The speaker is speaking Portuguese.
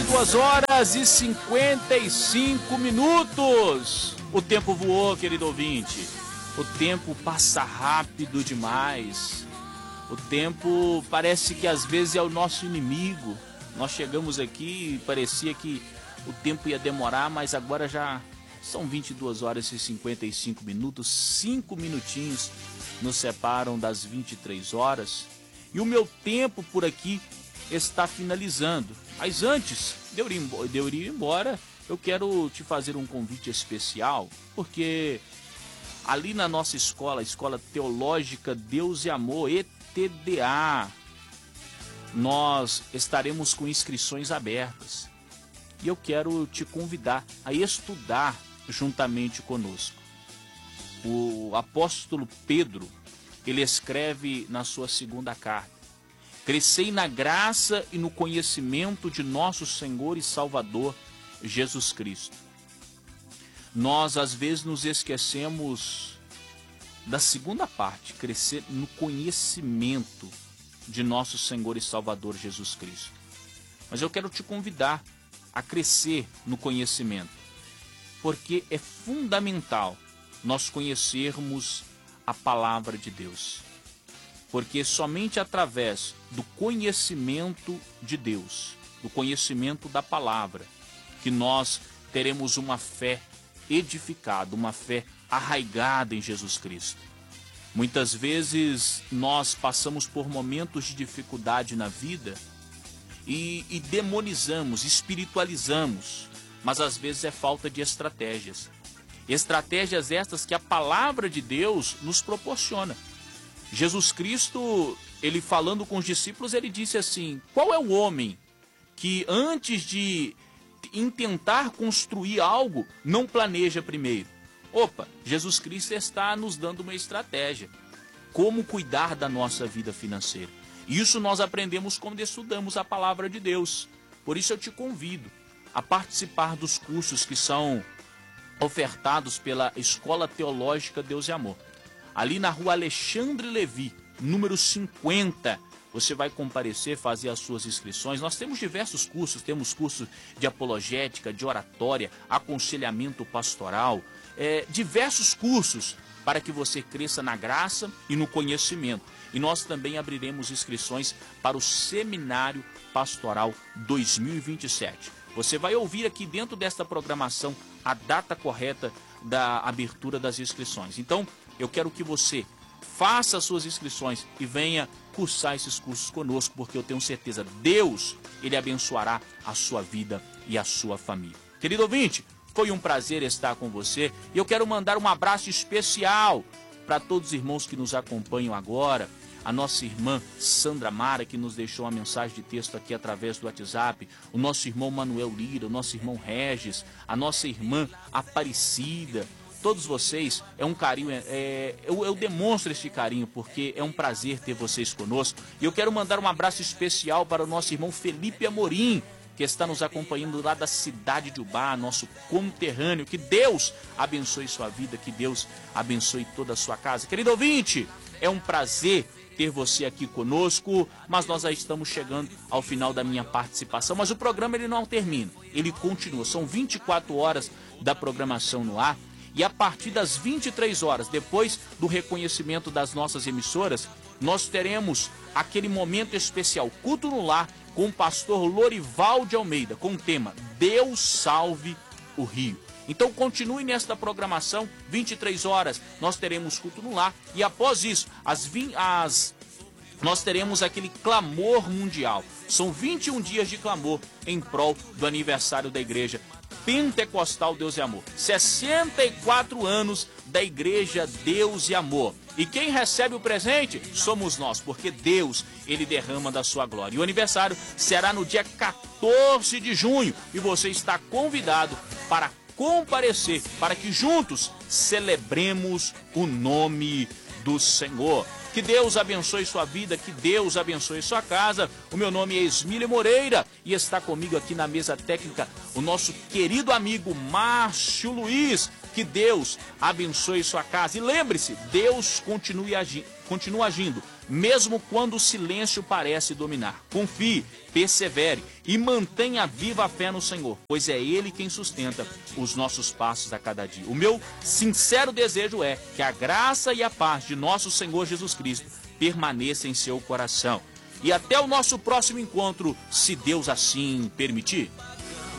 22h55. O tempo voou, querido ouvinte. O tempo passa rápido demais. O tempo parece que às vezes é o nosso inimigo. Nós chegamos aqui e parecia que o tempo ia demorar, mas agora já são 22h55. 5 minutinhos nos separam das 23 horas. E o meu tempo por aqui está finalizando. Mas antes de eu ir embora, eu quero te fazer um convite especial, porque ali na nossa escola, a Escola Teológica Deus e Amor, ETDA, nós estaremos com inscrições abertas. E eu quero te convidar a estudar juntamente conosco. O apóstolo Pedro, ele escreve na sua segunda carta: crescei na graça e no conhecimento de nosso Senhor e Salvador, Jesus Cristo. Nós, às vezes, nos esquecemos da segunda parte, crescer no conhecimento de nosso Senhor e Salvador, Jesus Cristo. Mas eu quero te convidar a crescer no conhecimento, porque é fundamental nós conhecermos a palavra de Deus. Porque somente através do conhecimento de Deus, do conhecimento da palavra, que nós teremos uma fé edificada, uma fé arraigada em Jesus Cristo. Muitas vezes nós passamos por momentos de dificuldade na vida e demonizamos, espiritualizamos, mas às vezes é falta de estratégias. Estratégias estas que a palavra de Deus nos proporciona. Jesus Cristo, ele falando com os discípulos, ele disse assim: qual é o homem que antes de intentar construir algo, não planeja primeiro? Opa, Jesus Cristo está nos dando uma estratégia. Como cuidar da nossa vida financeira. Isso nós aprendemos quando estudamos a palavra de Deus. Por isso eu te convido a participar dos cursos que são ofertados pela Escola Teológica Deus e Amor. Ali na rua Alexandre Levi, número 50, você vai comparecer, fazer as suas inscrições. Nós temos diversos cursos, temos cursos de apologética, de oratória, aconselhamento pastoral, diversos cursos para que você cresça na graça e no conhecimento. E nós também abriremos inscrições para o Seminário Pastoral 2027. Você vai ouvir aqui dentro desta programação a data correta da abertura das inscrições. Então, eu quero que você faça as suas inscrições e venha cursar esses cursos conosco, porque eu tenho certeza, Deus, ele abençoará a sua vida e a sua família. Querido ouvinte, foi um prazer estar com você e eu quero mandar um abraço especial para todos os irmãos que nos acompanham agora. A nossa irmã Sandra Mara, que nos deixou uma mensagem de texto aqui através do WhatsApp, o nosso irmão Manuel Lira, o nosso irmão Regis, a nossa irmã Aparecida. Todos vocês, é um carinho, eu demonstro esse carinho porque é um prazer ter vocês conosco. E eu quero mandar um abraço especial para o nosso irmão Felipe Amorim, que está nos acompanhando lá da cidade de Ubá, nosso conterrâneo. Que Deus abençoe sua vida, que Deus abençoe toda a sua casa. Querido ouvinte, é um prazer ter você aqui conosco, mas nós já estamos chegando ao final da minha participação. Mas o programa ele não termina, ele continua. São 24 horas da programação no ar. E a partir das 23 horas, depois do reconhecimento das nossas emissoras, nós teremos aquele momento especial, Culto no Lar, com o pastor Lorival de Almeida, com o tema Deus Salve o Rio. Então continue nesta programação, 23 horas nós teremos Culto no Lar e após isso, nós teremos aquele clamor mundial. São 21 dias de clamor em prol do aniversário da igreja Pentecostal Deus e Amor. 64 anos da igreja Deus e Amor. E quem recebe o presente somos nós, porque Deus, ele derrama da sua glória. E o aniversário será no dia 14 de junho e você está convidado para comparecer, para que juntos celebremos o nome do Senhor. Que Deus abençoe sua vida, que Deus abençoe sua casa. O meu nome é Esmílio Moreira e está comigo aqui na mesa técnica o nosso querido amigo Márcio Luiz. Que Deus abençoe sua casa. E lembre-se, Deus continua agindo mesmo quando o silêncio parece dominar. Confie, persevere e mantenha viva a fé no Senhor, pois é Ele quem sustenta os nossos passos a cada dia. O meu sincero desejo é que a graça e a paz de nosso Senhor Jesus Cristo permaneça em seu coração. E até o nosso próximo encontro, se Deus assim permitir.